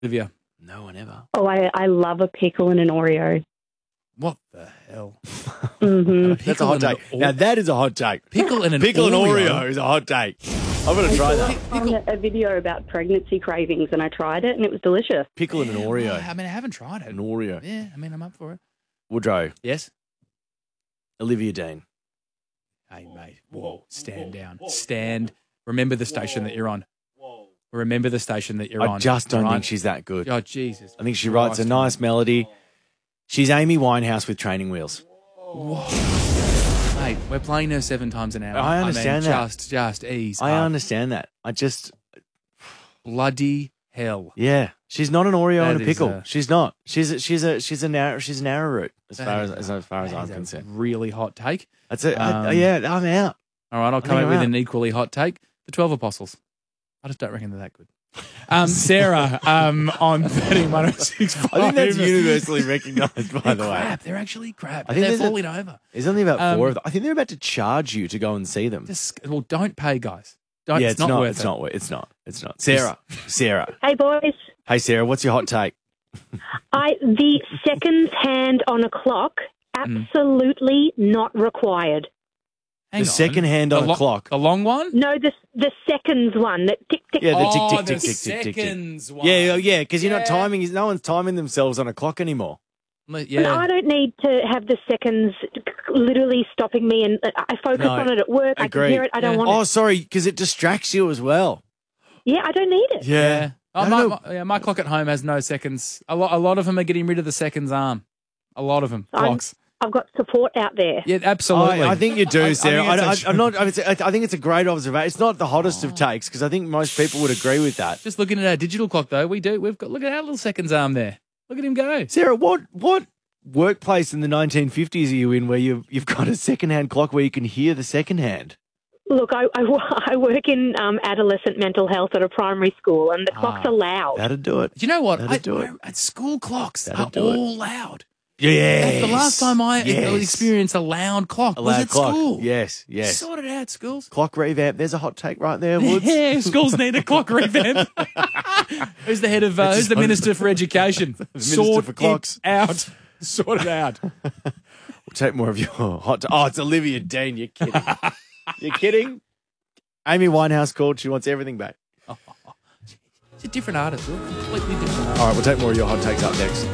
Olivia. No one ever. Oh, I love a pickle and an Oreo. What the hell? Mm-hmm. That's a hot take. Now, that is a hot take. Pickle and an Pickle and Oreo. Oreo is a hot take. I'm going to try that. On a video about pregnancy cravings, and I tried it, and it was delicious. Pickle and an Oreo. I mean, I haven't tried it. An Oreo. Yeah, I mean, I'm up for it. Woodrow. Yes? Olivia Dean. Hey, mate. Whoa. Stand down. Stand. Remember the station that you're on. Remember the station that you're on. I just don't right? think she's that good. Oh, Jesus. I think she writes a nice melody. She's Amy Winehouse with training wheels. Whoa. Mate, we're playing her 7 times an hour. I understand that. Just ease I up. understand that. I just... Bloody hell. Yeah. She's not an Oreo That and a is pickle. She's not. She's an arrowroot as far as I'm That is a concerned. really hot take. That's it. Yeah, I'm out. All right, I'll come think up I'm with out. an equally hot take. The 12 Apostles. I just don't reckon they're that good. Sarah, on 13-106. I think that's universally recognised, by the way. Crap. They're actually crap. I think They're there's falling over. There's only about 4 of them. I think they're about to charge you to go and see them. Well, don't pay, guys. Don't. Yeah, it's not worth it. It's not. Sarah. Hey, boys. Hey, Sarah, what's your hot take? The seconds hand on a clock, absolutely not required. Hang The on. second hand on a clock. The long one? No, the seconds one. That tick, tick. Yeah, the Oh, tick, tick, the tick, tick, tick, tick, tick. seconds one. Yeah, because you're not Yeah. timing. No one's timing themselves on a clock anymore. And Yeah. I don't need to have the seconds literally stopping me, and I focus No, on it at work. I agree. can hear it. I don't want Oh, it. sorry, because it distracts you as well. Yeah, I don't need it. Yeah. I Oh, don't my, my clock at home has no seconds. A lot of them are getting rid of the seconds arm. A lot of them. Clocks. I've got support out there. Yeah, absolutely. I think you do, Sarah. I think I think it's a great observation. It's not the hottest of takes because I think most people would agree with that. Just looking at our digital clock, though, we've got, look at our little seconds arm there. Look at him go. Sarah, what workplace in the 1950s are you in where you've got a second-hand clock where you can hear the second hand? Look, I work in adolescent mental health at a primary school, and the clocks are loud. That'd do it. Do you know what? That'd do it. At school clocks That'd are do it. all loud. Yes. That's the last time I Yes. experienced a loud clock A was loud at clock. school. Yes. Sort it out, schools. Clock revamp. There's a hot take right there, Woods. Yeah, schools need a clock revamp. Who's the head of? Who's the Minister for Education? Minister for Clocks. It out. Sort it out. We'll take more of your hot. Oh, it's Olivia Dean. You're kidding. You're kidding. Amy Winehouse called. She wants everything back. It's a different artist. Completely different artist. All right, we'll take more of your hot takes up next.